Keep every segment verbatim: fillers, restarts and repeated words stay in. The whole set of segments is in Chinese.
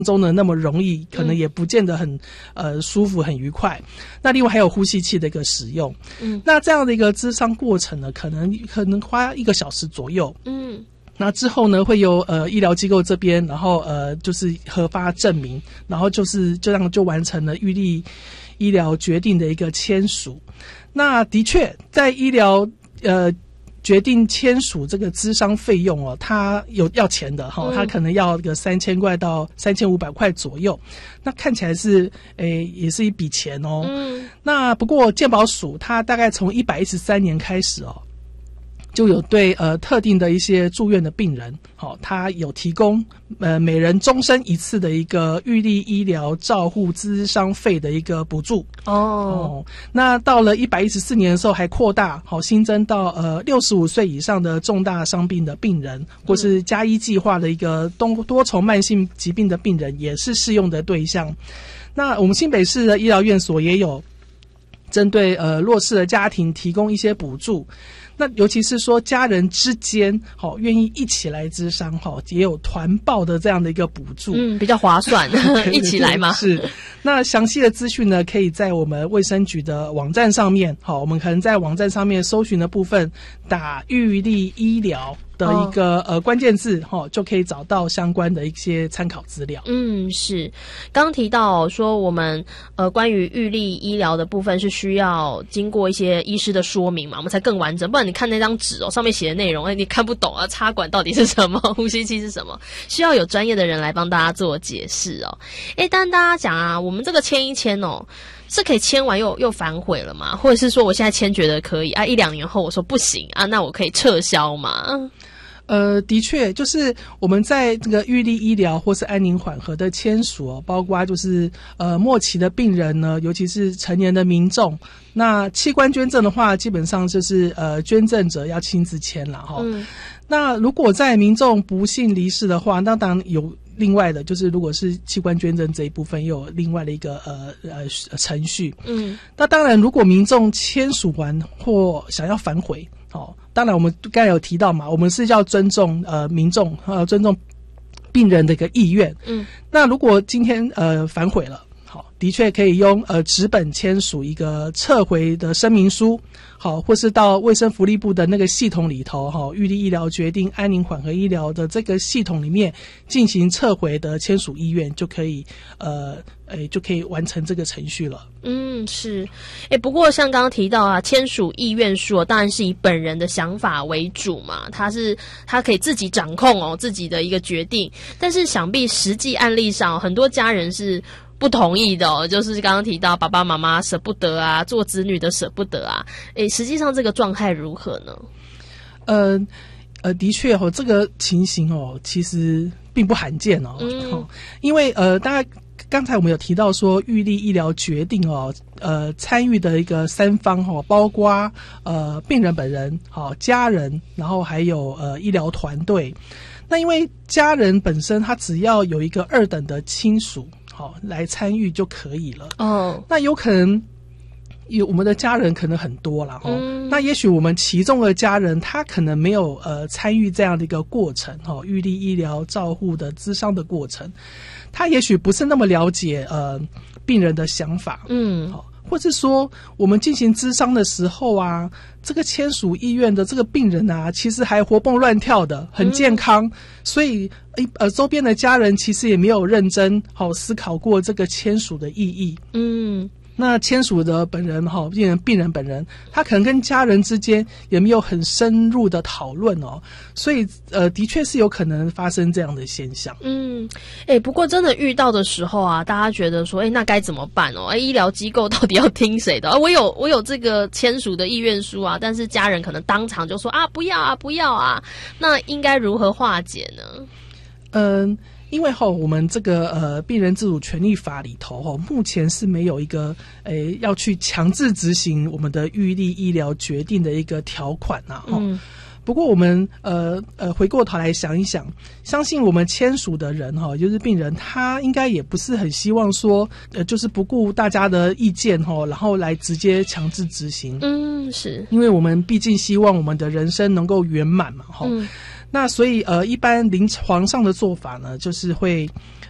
中呢那么容易，可能也不见得很呃舒服很愉快。那另外还有呼吸器的一个使用，嗯，那这样的一个咨商过程呢，可能可能花一个小时左右，嗯。那之后呢，会由呃医疗机构这边，然后呃就是核发证明，然后就是这样就完成了预立医疗决定的一个签署。那的确在医疗呃决定签署这个咨商费用哦，它有要钱的哈、哦，它可能要个三千块到三千五百块左右。那看起来是诶也是一笔钱哦。嗯。那不过健保署它大概从一百一十三年开始哦。就有对呃特定的一些住院的病人，好、哦，他有提供呃每人终身一次的一个预立医疗照护咨商费的一个补助哦, 哦。那到了一百一十四年的时候，还扩大好、哦、新增到呃六十五岁以上的重大伤病的病人，或是加医计划的一个多多重慢性疾病的病人，也是适用的对象。那我们新北市的医疗院所也有针对呃弱势的家庭提供一些补助。那尤其是说家人之间好、哦、愿意一起来咨商哈、哦，也有团报的这样的一个补助， 嗯，比较划算一起来嘛。 是。那详细的资讯呢，可以在我们卫生局的网站上面，好，我们可能在网站上面搜寻的部分打预立医疗的一个、哦、呃关键字哈、哦，就可以找到相关的一些参考资料。 嗯，是。刚提到说我们呃关于预立医疗的部分是需要经过一些医师的说明嘛，我们才更完整。不然你看那张纸哦，上面写的内容，哎，你看不懂啊，插管到底是什么，呼吸器是什么，需要有专业的人来帮大家做解释哦。哎，但大家讲啊，我们这个签一签哦。是可以签完又又反悔了吗？或者是说我现在签觉得可以啊，一两年后我说不行啊，那我可以撤销吗？ 呃，的确，就是我们在这个预立医疗或是安宁缓和的签署哦，包括就是呃末期的病人呢，尤其是成年的民众，那器官捐赠的话，基本上就是呃捐赠者要亲自签了哈。嗯。那如果在民众不幸离世的话，那当然有另外的，就是如果是器官捐赠这一部分，又有另外的一个呃呃程序。嗯。那当然，如果民众签署完或想要反悔，哦。当然我们刚才有提到嘛，我们是要尊重呃民众呃尊重病人的一个意愿。嗯，那如果今天呃反悔了，好，的确可以用呃纸本签署一个撤回的声明书，好，或是到卫生福利部的那个系统里头，哈，预立医疗决定安宁缓和医疗的这个系统里面进行撤回的签署意愿，就可以呃诶就可以完成这个程序了。 嗯，是。诶，不过像刚刚提到啊，签署意愿书当然是以本人的想法为主嘛，他是他可以自己掌控哦自己的一个决定，但是想必实际案例上很多家人是不同意的哦，就是刚刚提到爸爸妈妈舍不得啊，做子女的舍不得啊，诶，实际上这个状态如何呢？ 呃呃，的确哦，这个情形哦，其实并不罕见哦，嗯哦因为呃，大概刚才我们有提到说，预立医疗决定哦，呃，参与的一个三方哦，包括呃病人本人、好、哦、家人，然后还有呃医疗团队。那因为家人本身他只要有一个二等的亲属好、哦、来参与就可以了。哦，那有可能有我们的家人可能很多啦、哦嗯、那也许我们其中的家人他可能没有呃参与这样的一个过程哦，预立医疗照护的咨商的过程，他也许不是那么了解呃病人的想法，嗯，好、哦。或是说我们进行咨商的时候啊，这个签署意愿的这个病人啊，其实还活蹦乱跳的，很健康，嗯、所以呃周边的家人其实也没有认真好、哦、思考过这个签署的意义，嗯。那签署的本人哈，病人病人本人，他可能跟家人之间也没有很深入的讨论哦，所以呃，的确是有可能发生这样的现象。嗯， 哎、欸，不过真的遇到的时候啊，大家觉得说，哎、欸，那该怎么办哦？哎、欸，医疗机构到底要听谁的？啊，我有我有这个签署的意愿书啊，但是家人可能当场就说啊，不要啊，不要啊，那应该如何化解呢？ 嗯。因为哈、哦，我们这个呃病人自主权利法里头哈、哦，目前是没有一个诶要去强制执行我们的预立医疗决定的一个条款呐、啊、哈、嗯。不过我们呃呃回过头来想一想，相信我们签署的人哈、哦，就是病人，他应该也不是很希望说呃就是不顾大家的意见哈、哦，然后来直接强制执行。嗯，是因为我们毕竟希望我们的人生能够圆满嘛哈。嗯，那所以呃，一般临床上的做法呢，就是会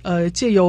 呃借由